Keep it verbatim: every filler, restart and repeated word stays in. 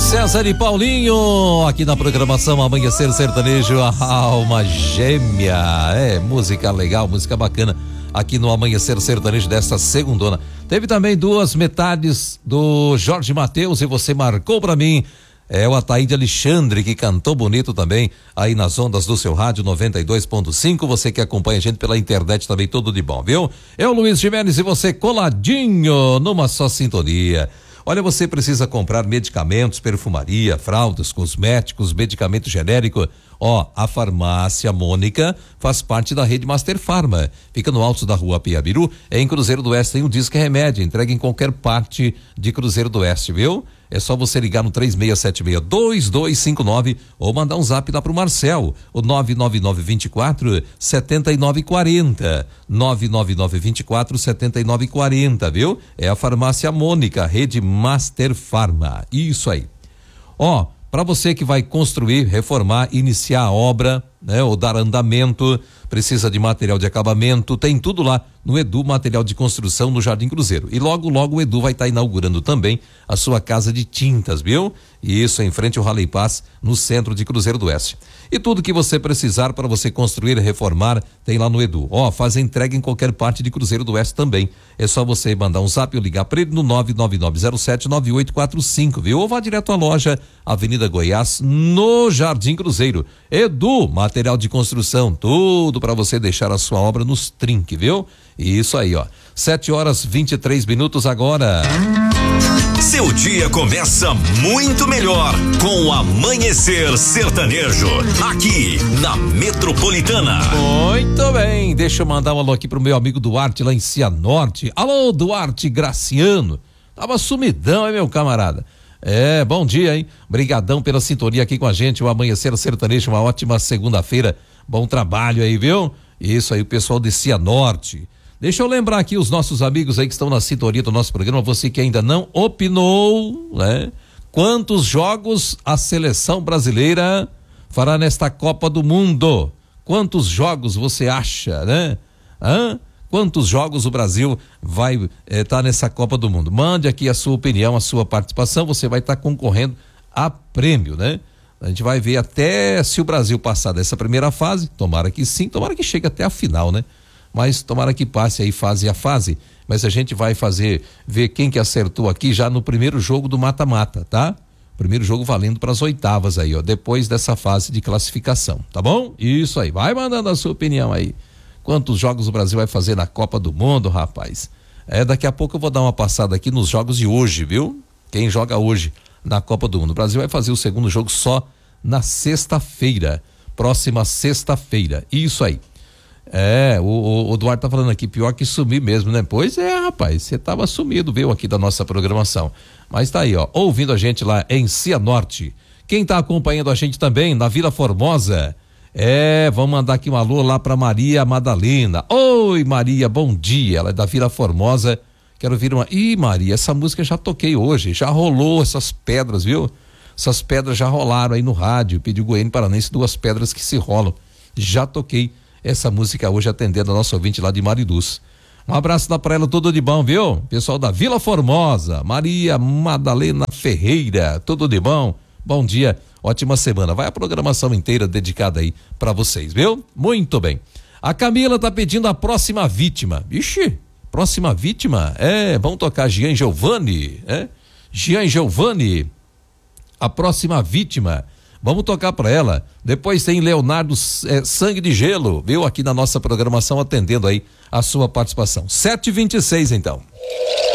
César e Paulinho, aqui na programação Amanhecer Sertanejo, a alma gêmea. É, música legal, música bacana, aqui no Amanhecer Sertanejo desta segundona. Teve também duas metades do Jorge Mateus e Você Marcou Pra Mim. É o Ataíde Alexandre que cantou bonito também aí nas ondas do seu rádio noventa e dois ponto cinco. Você que acompanha a gente pela internet também, tudo de bom, viu? Eu, Luiz Gimenez, e você coladinho numa só sintonia. Olha, você precisa comprar medicamentos, perfumaria, fraldas, cosméticos, medicamento genérico. Ó, a Farmácia Mônica faz parte da rede Master Farma. Fica no alto da rua Piabiru, em Cruzeiro do Oeste. Tem um Disque Remédio, entrega em qualquer parte de Cruzeiro do Oeste, viu? É só você ligar no três seis sete seis, dois dois cinco nove ou mandar um zap lá pro Marcel, o nove nove nove dois quatro sete nove quatro zero. nove nove nove dois quatro sete nove quatro zero, viu? É a Farmácia Mônica, rede Master Farma. Isso aí. Ó, para você que vai construir, reformar, iniciar a obra, né, ou dar andamento, precisa de material de acabamento, tem tudo lá no Edu Material de Construção, no Jardim Cruzeiro. E logo, logo o Edu vai estar tá inaugurando também a sua casa de tintas, viu? E isso em frente ao Rally Paz, no centro de Cruzeiro do Oeste. E tudo que você precisar para você construir e reformar, tem lá no Edu. Ó, faz entrega em qualquer parte de Cruzeiro do Oeste também. É só você mandar um zap ou ligar para ele no nove nove nove zero sete nove oito quatro cinco, viu? Ou vá direto à loja, Avenida Goiás, no Jardim Cruzeiro. Edu Material de Construção, tudo para você deixar a sua obra nos trinques, viu? Isso aí, ó. sete horas e vinte e três minutos agora. Seu dia começa muito melhor com o Amanhecer Sertanejo, aqui na Metropolitana. Muito bem, deixa eu mandar um alô aqui pro meu amigo Duarte lá em Cianorte. Alô, Duarte Graciano. Tava sumidão, hein, meu camarada? É, bom dia, hein? Brigadão pela sintonia aqui com a gente, o Amanhecer Sertanejo, uma ótima segunda-feira. Bom trabalho aí, viu? Isso aí, o pessoal de Cianorte. Deixa eu lembrar aqui os nossos amigos aí que estão na sintonia do nosso programa, você que ainda não opinou, né? Quantos jogos a seleção brasileira fará nesta Copa do Mundo? Quantos jogos você acha, né? Hã? Quantos jogos o Brasil vai estar eh, tá nessa Copa do Mundo? Mande aqui a sua opinião, a sua participação, você vai estar tá concorrendo a prêmio, né? A gente vai ver até se o Brasil passar dessa primeira fase, tomara que sim, tomara que chegue até a final, né? Mas tomara que passe aí fase a fase, mas a gente vai fazer, ver quem que acertou aqui já no primeiro jogo do mata-mata, tá? Primeiro jogo valendo para as oitavas aí, ó, depois dessa fase de classificação, tá bom? Isso aí, vai mandando a sua opinião aí. Quantos jogos o Brasil vai fazer na Copa do Mundo, rapaz? É, daqui a pouco eu vou dar uma passada aqui nos jogos de hoje, viu? Quem joga hoje na Copa do Mundo. O Brasil vai fazer o segundo jogo só na sexta-feira, próxima sexta-feira, isso aí. É, o, o, o Duarte tá falando aqui, pior que sumir mesmo, né? Pois é, rapaz, você tava sumido, viu, aqui da nossa programação. Mas tá aí, ó, ouvindo a gente lá em Cianorte. Quem tá acompanhando a gente também na Vila Formosa, é, vamos mandar aqui um alô lá pra Maria Madalena. Oi, Maria, bom dia, ela é da Vila Formosa. Quero ouvir uma, ih, Maria, essa música já toquei hoje, já rolou essas pedras, viu? Essas pedras já rolaram aí no rádio, pediu Goiânia Paranense, duas pedras que se rolam. Já toquei essa música hoje atendendo a nosso ouvinte lá de Mariduz. Um abraço lá pra ela, tudo de bom, viu? Pessoal da Vila Formosa, Maria Madalena Ferreira, tudo de bom? Bom dia, ótima semana. Vai a programação inteira dedicada aí pra vocês, viu? Muito bem. A Camila tá pedindo a próxima vítima. Ixi, próxima vítima? É, vamos tocar Gian Giovanni, é? Gian Giovanni, a próxima vítima. Vamos tocar para ela. Depois tem Leonardo é, Sangue de Gelo, viu? Aqui na nossa programação atendendo aí a sua participação. sete e vinte e seis então.